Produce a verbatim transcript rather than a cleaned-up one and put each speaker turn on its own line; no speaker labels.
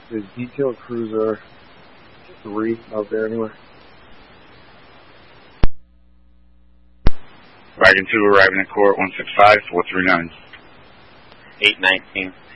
Is detail cruiser three out there anywhere?
Wagon two arriving at court one six five four three nine.
eight nineteen.